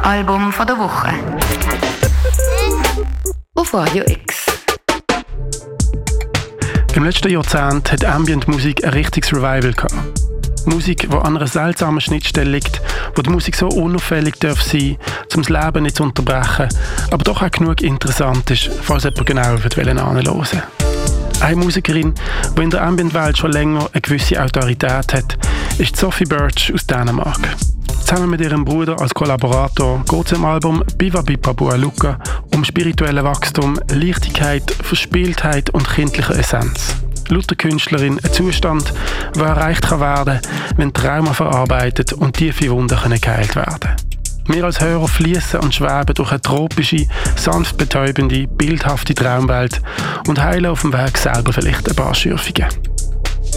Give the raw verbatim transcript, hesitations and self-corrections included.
Album von der Woche. Auf Radio X. Im letzten Jahrzehnt hat Ambient-Musik ein richtiges Revival gehabt. Musik, die an einer seltsamen Schnittstelle liegt, wo die Musik so unauffällig darf sein, um das Leben nicht zu unterbrechen, aber doch auch genug interessant ist, falls jemand genau hinhören will. Eine Musikerin, die in der Ambient-Welt schon länger eine gewisse Autorität hat, ist Sophie Birch aus Dänemark. Zusammen mit ihrem Bruder als Kollaborator geht es im Album Biva Bipa Bua Luka um spirituelle Wachstum, Leichtigkeit, Verspieltheit und kindliche Essenz. Laut der Künstlerin ein Zustand, der erreicht kann werden, wenn Trauma verarbeitet und tiefe Wunden geheilt werden können. Wir als Hörer fließen und schweben durch eine tropische, sanft betäubende, bildhafte Traumwelt und heilen auf dem Weg selber vielleicht ein paar Schürfungen.